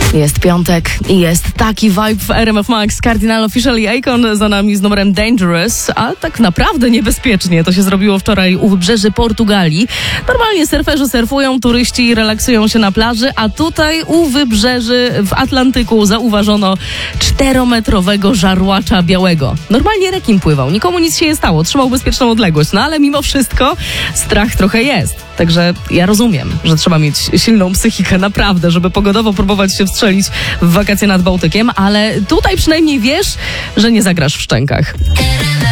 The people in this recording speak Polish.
Jest piątek i jest taki vibe w RMF Max. Cardinal Offishall i Akon za nami z numerem Dangerous, a tak naprawdę niebezpiecznie. To się zrobiło wczoraj u wybrzeży Portugalii. Normalnie surferzy surfują, turyści relaksują się na plaży, a tutaj u wybrzeży w Atlantyku zauważono 4-metrowego żarłacza białego. Normalnie rekin pływał, nikomu nic się nie stało, trzymał bezpieczną odległość, no ale mimo wszystko strach trochę jest. Także ja rozumiem, że trzeba mieć silną psychikę, naprawdę, żeby pogodowo próbować się wstrzelić w wakacje nad Bałtykiem, ale tutaj przynajmniej wiesz, że nie zagrasz w szczękach.